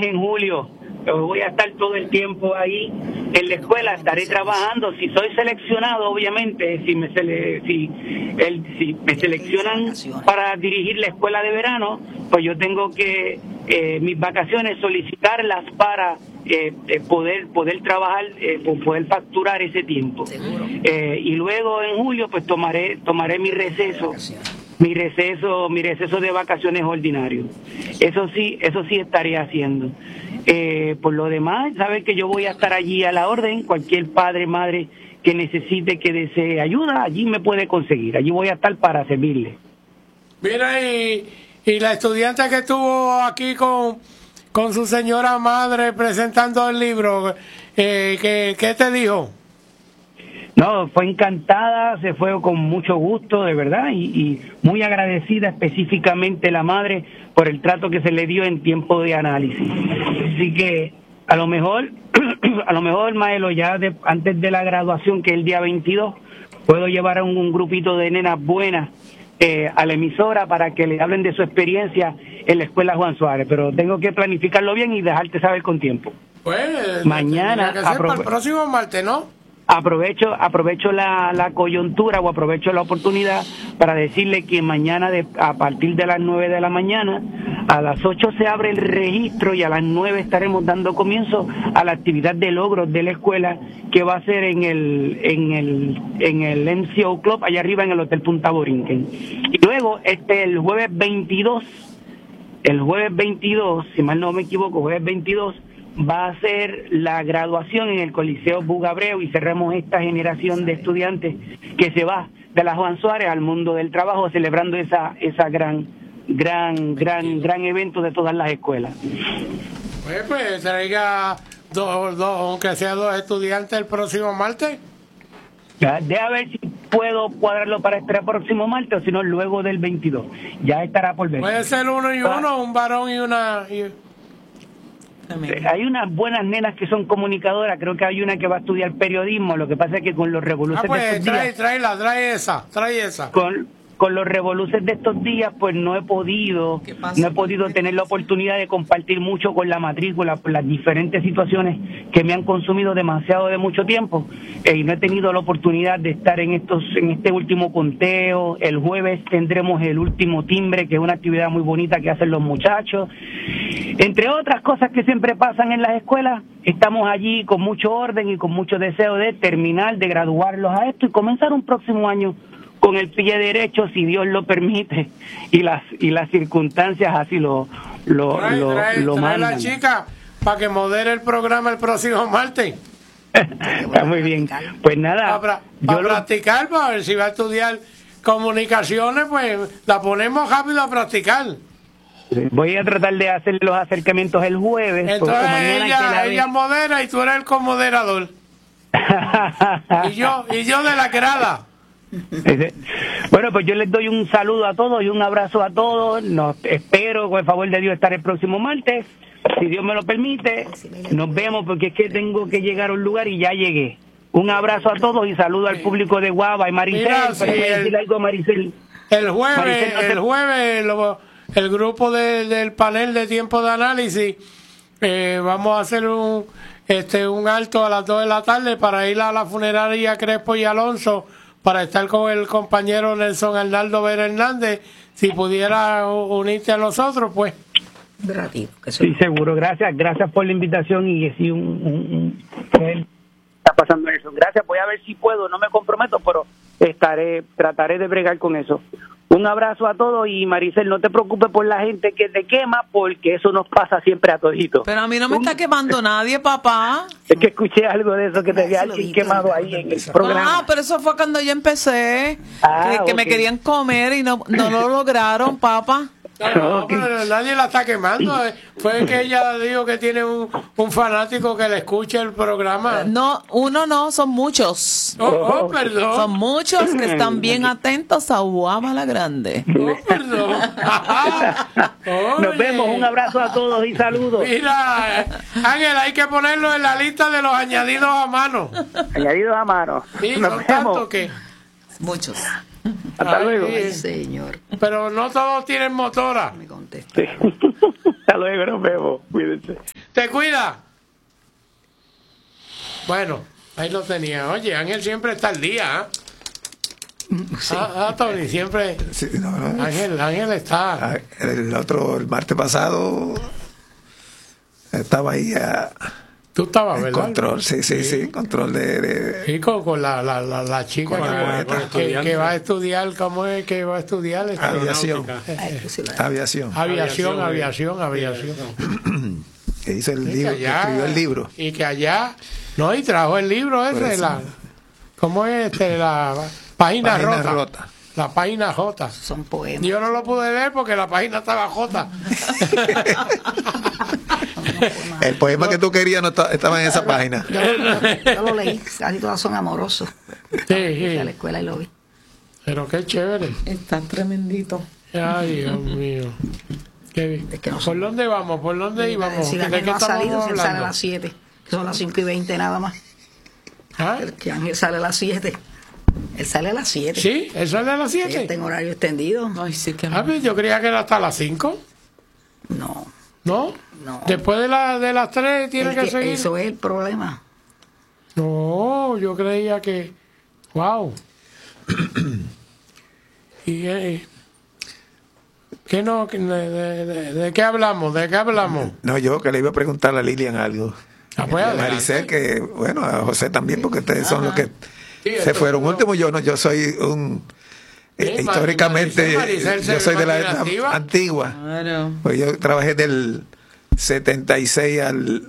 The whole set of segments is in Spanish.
dije en julio, voy a estar todo el tiempo ahí en la escuela, estaré trabajando. Si soy seleccionado, obviamente, si me seleccionan para dirigir la escuela de verano, pues yo tengo que mis vacaciones solicitarlas para poder trabajar, poder facturar ese tiempo. Y luego en julio pues tomaré mi receso de vacaciones ordinario. Eso sí estaré haciendo. Por lo demás, sabes que yo voy a estar allí a la orden. Cualquier padre, madre que necesite, que desee ayuda, allí me puede conseguir. Allí voy a estar para servirle. Mira, y la estudiante que estuvo aquí con su señora madre presentando el libro, ¿qué te dijo? No, fue encantada, se fue con mucho gusto, de verdad, y muy agradecida específicamente la madre por el trato que se le dio en tiempo de análisis. Así que a lo mejor, Maelo, ya antes de la graduación, que es el día 22, puedo llevar a un grupito de nenas buenas a la emisora para que le hablen de su experiencia en la escuela Juan Suárez, pero tengo que planificarlo bien y dejarte saber con tiempo. Pues mañana, para el próximo martes, ¿no? Aprovecho la coyuntura o aprovecho la oportunidad para decirle que mañana a partir de las 9 de la mañana, a las 8 se abre el registro y a las 9 estaremos dando comienzo a la actividad de logros de la escuela, que va a ser en el MCO Club allá arriba en el Hotel Punta Borinquen. Y luego el jueves 22, si mal no me equivoco, jueves 22 va a ser la graduación en el Coliseo Bugabreu y cerramos esta generación de estudiantes que se va de la Juan Suárez al mundo del trabajo, celebrando esa gran evento de todas las escuelas. Pues traiga dos, aunque sea 2 estudiantes el próximo martes. Deja ver si puedo cuadrarlo para este próximo martes o si no luego del 22. Ya estará por ver. Puede ser uno y uno, un varón y una... Hay unas buenas nenas que son comunicadoras, creo que hay una que va a estudiar periodismo, lo que pasa es que con los revoluciones de estos días... trae esa. Con los revoluciones de estos días, pues no he podido tener la oportunidad de compartir mucho con la matrícula por las diferentes situaciones que me han consumido demasiado de mucho tiempo, y no he tenido la oportunidad de estar en este último conteo. El jueves tendremos el último timbre, que es una actividad muy bonita que hacen los muchachos. Entre otras cosas que siempre pasan en las escuelas, estamos allí con mucho orden y con mucho deseo de terminar, de graduarlos a esto y comenzar un próximo año con el pie derecho, si Dios lo permite y las circunstancias así lo mandan. La chica para que modere el programa el próximo martes. Está muy bien. Pues nada, para practicar, para ver si va a estudiar comunicaciones, pues la ponemos rápido a practicar. Voy a tratar de hacer los acercamientos el jueves. Entonces ella modera y tú eres el comoderador. y yo de la grada. Bueno, pues yo les doy un saludo a todos y un abrazo a todos. Espero, con el favor de Dios, estar el próximo martes, si Dios me lo permite. Nos vemos, porque es que tengo que llegar a un lugar y ya llegué. Un abrazo a todos y saludo al público de Guava y Maricel. Decir algo, Maricel. El jueves el grupo del panel de tiempo de análisis, vamos a hacer un alto a las 2 de la tarde para ir a la funeraria Crespo y Alonso, para estar con el compañero Nelson Arnaldo Vera Hernández. Si pudiera unirte a nosotros, pues. Sí, seguro. Gracias por la invitación y sí, está pasando eso. Gracias, voy a ver si puedo, no me comprometo, pero trataré de bregar con eso. Un abrazo a todos y Maricel, no te preocupes por la gente que te quema, porque eso nos pasa siempre a toditos. Pero a mí no me está quemando nadie, papá. Es que escuché algo de eso, que te había alguien quemado ahí en el programa. Ah, pero eso fue cuando yo empecé, que me querían comer y no lo lograron, papá. No, pero nadie la está quemando. Fue que ella dijo que tiene un fanático que le escucha el programa. No, uno no, son muchos. Perdón. Son muchos que están bien atentos a Guava la Grande. Perdón. Nos vemos, un abrazo a todos y saludos. Mira, Ángel, hay que ponerlo en la lista de los añadidos a mano. Añadidos a mano. Sí, nos vemos. Tanto que... Muchos. Hasta luego. Ay, señor. Pero no todos tienen motora. Me contesta. Sí. Hasta luego, nos vemos. Cuídense. ¿Te cuida? Bueno, ahí lo tenía. Oye, Ángel siempre está al día, sí. Tony, siempre. Sí, no. Ángel está. El martes pasado, estaba ahí tú estabas, ¿verdad? Control, sí, control de sí, con la chica que va a estudiar, ¿cómo es que va a estudiar? Aviación. Que hizo el libro, que escribió el libro. Y que allá, no, y trajo el libro ese, ¿cómo es la página rota? La página J. Son poemas. Yo no lo pude leer porque la página estaba J. El poema que tú querías no estaba en esa página. Yo lo leí, casi todas son amorosos. Sí. A la escuela y lo vi. Pero qué chévere. Está tremendito. Ay, Dios mío. Es que no ¿Por dónde vamos? ¿Por dónde íbamos? Si Ángel no ha salido, si sale a las 7, que son las 5:20 nada más. Que Ángel sale a las 7. Él sale a las 7. ¿Sí? ¿Él sale a las 7? Sí, está en horario extendido. Ay, sí que yo creía que era hasta las 5. No. ¿No? Después de las 3 tiene que seguir. Eso es el problema. No, yo creía que... Wow. ¿Y qué no? ¿De qué hablamos? ¿De qué hablamos? No, yo que le iba a preguntar a Lilian algo. Pues, a Maricel, que bueno, a José también, porque ustedes son los que se fueron últimos. Yo soy históricamente, yo soy de la edad antigua. Claro. Pues yo trabajé del 76 al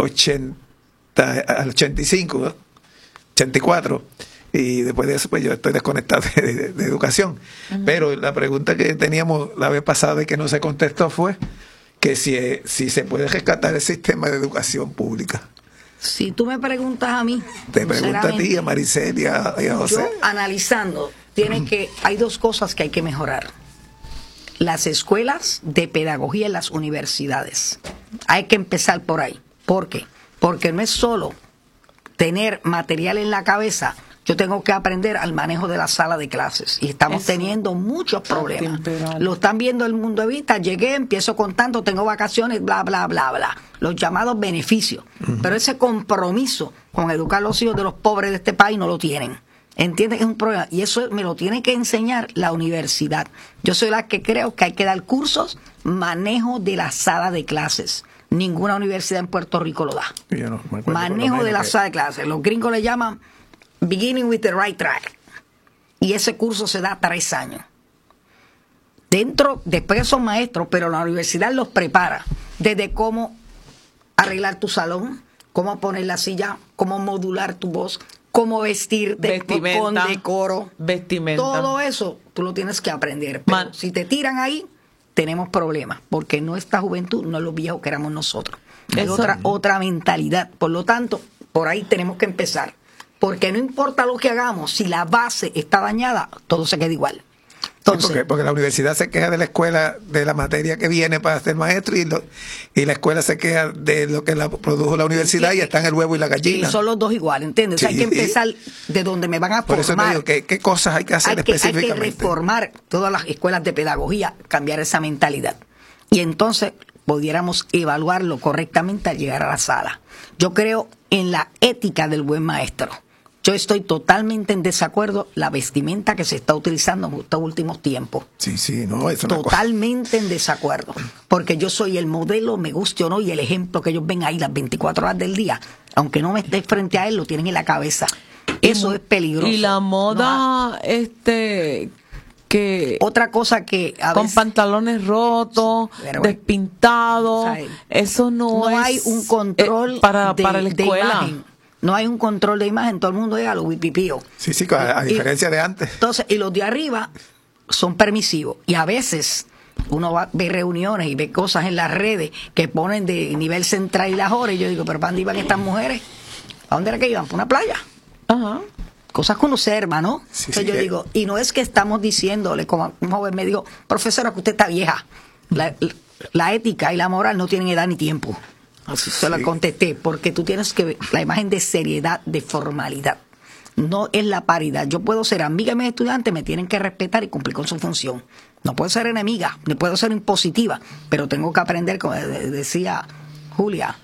85, 84. Y después de eso, pues yo estoy desconectado de educación. Pero la pregunta que teníamos la vez pasada y que no se contestó fue que si se puede rescatar el sistema de educación pública. Si tú me preguntas a mí, te pregunto a ti, a Maricel y a José. Yo, analizando, hay dos cosas que hay que mejorar. Las escuelas de pedagogía en las universidades. Hay que empezar por ahí. ¿Por qué? Porque no es solo tener material en la cabeza. Yo tengo que aprender al manejo de la sala de clases y estamos teniendo muchos problemas. Lo están viendo el mundo de vista. Llegué, empiezo contando, tengo vacaciones, bla, bla, bla, bla. Los llamados beneficios. Pero ese compromiso con educar a los hijos de los pobres de este país no lo tienen. ¿Entiendes? Es un problema. Y eso me lo tiene que enseñar la universidad. Yo soy la que creo que hay que dar cursos, manejo de la sala de clases. Ninguna universidad en Puerto Rico lo da. Manejo de la sala de clases. Los gringos le llaman Beginning with the Right Track. Y ese curso se da 3 años. Después son maestros, pero la universidad los prepara. Desde cómo arreglar tu salón, cómo poner la silla, cómo modular tu voz, cómo vestirte con decoro. Vestimenta. Todo eso tú lo tienes que aprender. Pero si te tiran ahí, tenemos problemas. Porque nuestra juventud no es lo viejos que éramos nosotros. Es otra mentalidad. Por lo tanto, por ahí tenemos que empezar. Porque no importa lo que hagamos, si la base está dañada, todo se queda igual. Entonces, porque la universidad se queja de la escuela, de la materia que viene para ser maestro, y la escuela se queja de lo que produjo la universidad, y están el huevo y la gallina. Y son los dos iguales, ¿entiendes? Sí. Hay que empezar de donde me van a formar. Por eso te digo, ¿qué cosas hay que hacer específicamente? Hay que reformar todas las escuelas de pedagogía, cambiar esa mentalidad. Y entonces pudiéramos evaluarlo correctamente al llegar a la sala. Yo creo en la ética del buen maestro. Yo estoy totalmente en desacuerdo la vestimenta que se está utilizando en estos últimos tiempos. Sí, no, eso totalmente en desacuerdo. Porque yo soy el modelo, me guste o no, y el ejemplo que ellos ven ahí las 24 horas del día, aunque no me esté frente a él, lo tienen en la cabeza. Eso es peligroso. Y la moda, que otra cosa que con pantalones rotos, despintados, eso no hay un control para la escuela. No hay un control de imagen, todo el mundo llega a los wipipíos. Sí, a diferencia de antes. Entonces, y los de arriba son permisivos. Y a veces uno ve reuniones y ve cosas en las redes que ponen de nivel central y las horas. Y yo digo, ¿pero para dónde iban estas mujeres? ¿A dónde era que iban? ¿Para una playa? Ajá. Cosas que uno observa, ¿no? Sí, entonces yo digo, y no es que estamos diciéndole, como un joven me dijo, profesora, que usted está vieja. La ética y la moral no tienen edad ni tiempo. Así se lo contesté, porque tú tienes que ver la imagen de seriedad, de formalidad. no es la paridad. Yo puedo ser amiga de mis estudiantes, me tienen que respetar y cumplir con su función. No puedo ser enemiga, no puedo ser impositiva, pero tengo que aprender, como decía Julia,